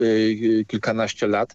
kilkanaście lat.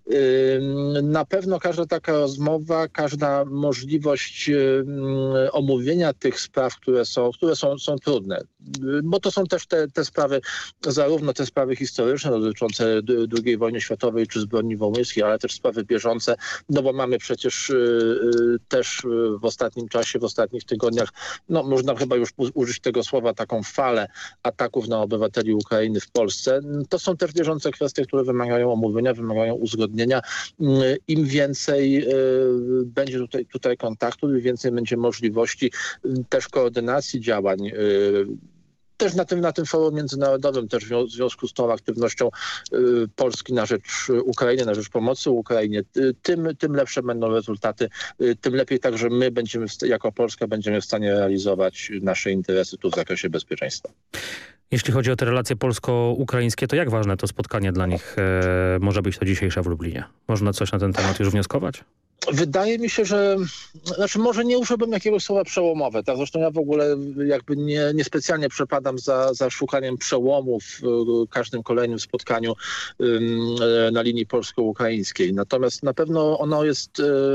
Na pewno każda taka rozmowa, każda możliwość omówienia tych spraw, które są trudne, bo to są też te sprawy, zarówno te sprawy historyczne dotyczące II wojny światowej czy zbrodni wołyńskiej, ale też sprawy bieżące, no bo mamy przecież też w ostatnim czasie, w ostatnich tygodniach, no można chyba już użyć tego słowa, taką falę ataków na obywateli Ukrainy w Polsce. To są też bieżące kwestie, które wymagają omówienia, wymagają uzgodnienia. Im więcej będzie tutaj kontaktu, im więcej będzie możliwości też koordynacji działań, też na tym forum międzynarodowym, też w związku z tą aktywnością Polski na rzecz Ukrainy, na rzecz pomocy Ukrainie, tym lepsze będą rezultaty, tym lepiej także my jako Polska będziemy w stanie realizować nasze interesy tu w zakresie bezpieczeństwa. Jeśli chodzi o te relacje polsko-ukraińskie, to jak ważne to spotkanie dla nich może być to dzisiejsze w Lublinie? Można coś na ten temat już wnioskować? Wydaje mi się, że może nie użyłbym jakiegoś słowa przełomowe. Tak? Zresztą ja w ogóle jakby niespecjalnie przepadam za szukaniem przełomu w każdym kolejnym spotkaniu na linii polsko-ukraińskiej. Natomiast na pewno ono jest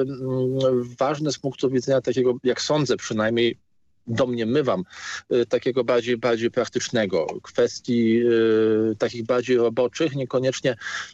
ważne z punktu widzenia takiego, jak sądzę przynajmniej, domniemywam, takiego bardziej praktycznego, kwestii takich bardziej roboczych, niekoniecznie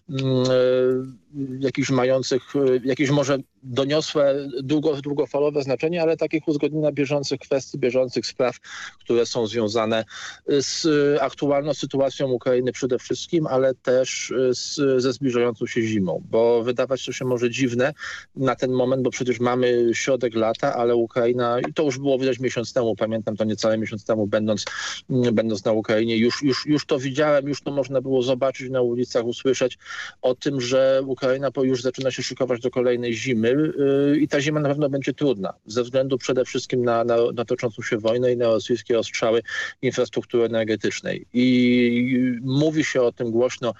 jakichś mających, jakieś może doniosłe, długofalowe znaczenie, ale takich uzgodnienia bieżących kwestii, bieżących spraw, które są związane z aktualną sytuacją Ukrainy przede wszystkim, ale też ze zbliżającą się zimą, bo wydawać to się może dziwne na ten moment, bo przecież mamy środek lata, ale Ukraina, i to już było widać miesiąc temu, pamiętam to niecały miesiąc temu, będąc na Ukrainie, już to widziałem, już to można było zobaczyć na ulicach, usłyszeć o tym, że Ukraina już zaczyna się szykować do kolejnej zimy i ta zima na pewno będzie trudna, ze względu przede wszystkim na toczącą się wojnę i na rosyjskie ostrzały infrastruktury energetycznej. I mówi się o tym głośno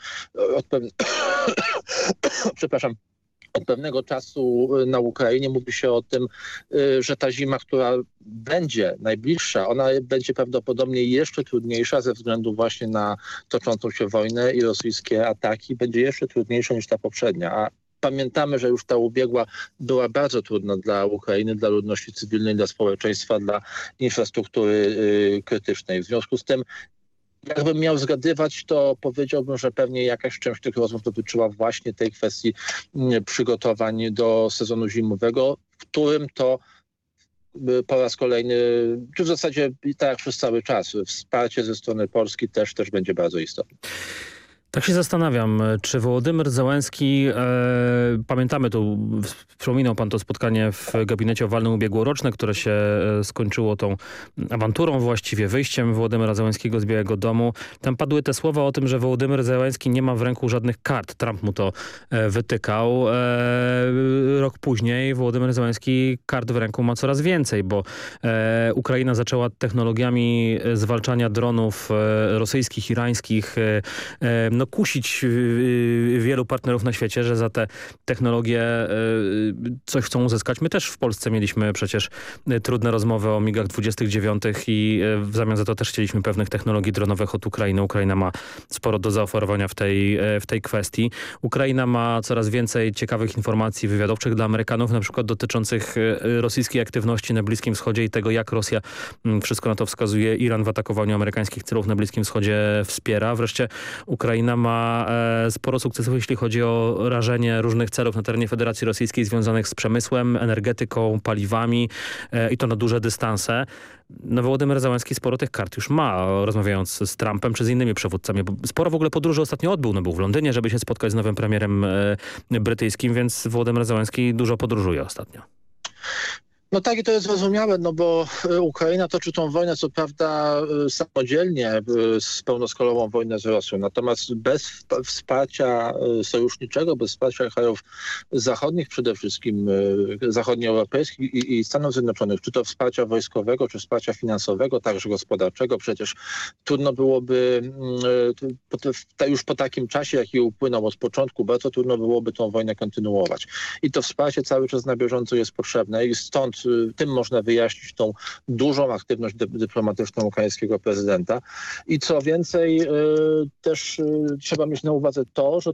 przepraszam, od pewnego czasu na Ukrainie. Mówi się o tym, że ta zima, która będzie najbliższa, ona będzie prawdopodobnie jeszcze trudniejsza ze względu właśnie na toczącą się wojnę i rosyjskie ataki. Będzie jeszcze trudniejsza niż ta poprzednia. A pamiętamy, że już ta ubiegła była bardzo trudna dla Ukrainy, dla ludności cywilnej, dla społeczeństwa, dla infrastruktury krytycznej. W związku z tym, jakbym miał zgadywać, to powiedziałbym, że pewnie jakaś część tych rozmów dotyczyła właśnie tej kwestii przygotowań do sezonu zimowego, w którym to po raz kolejny, czy w zasadzie tak jak przez cały czas, wsparcie ze strony Polski też będzie bardzo istotne. Tak się zastanawiam, czy Wołodymyr Zełenski, pamiętamy tu, wspominał pan to spotkanie w gabinecie owalnym ubiegłoroczne, które się skończyło tą awanturą, właściwie wyjściem Wołodymyra Zełenskiego z Białego Domu. Tam padły te słowa o tym, że Wołodymyr Zełenski nie ma w ręku żadnych kart. Trump mu to wytykał. Rok później Wołodymyr Zełenski kart w ręku ma coraz więcej, bo Ukraina zaczęła technologiami zwalczania dronów rosyjskich, irańskich, kusić wielu partnerów na świecie, że za te technologie coś chcą uzyskać. My też w Polsce mieliśmy przecież trudne rozmowy o MiG-29 i w zamian za to też chcieliśmy pewnych technologii dronowych od Ukrainy. Ukraina ma sporo do zaoferowania w tej kwestii. Ukraina ma coraz więcej ciekawych informacji wywiadowczych dla Amerykanów, na przykład dotyczących rosyjskiej aktywności na Bliskim Wschodzie i tego, jak Rosja, wszystko na to wskazuje, Iran w atakowaniu amerykańskich celów na Bliskim Wschodzie wspiera. Wreszcie Ukraina ma sporo sukcesów, jeśli chodzi o rażenie różnych celów na terenie Federacji Rosyjskiej związanych z przemysłem, energetyką, paliwami i to na duże dystanse. Wołodymyr Zełenski sporo tych kart już ma, rozmawiając z Trumpem czy z innymi przywódcami. Sporo w ogóle podróży ostatnio odbył. Był w Londynie, żeby się spotkać z nowym premierem brytyjskim, więc Wołodymyr Zełenski dużo podróżuje ostatnio. No tak, i to jest zrozumiałe, no bo Ukraina toczy tą wojnę, co prawda samodzielnie, z pełnoskalową wojnę z Rosją, natomiast bez wsparcia sojuszniczego, bez wsparcia krajów zachodnich przede wszystkim, zachodnioeuropejskich i Stanów Zjednoczonych, czy to wsparcia wojskowego, czy wsparcia finansowego, także gospodarczego, przecież trudno byłoby, już po takim czasie, jaki upłynął od początku, bardzo trudno byłoby tą wojnę kontynuować. I to wsparcie cały czas na bieżąco jest potrzebne i stąd tym można wyjaśnić tą dużą aktywność dyplomatyczną ukraińskiego prezydenta. I co więcej, też trzeba mieć na uwadze to, że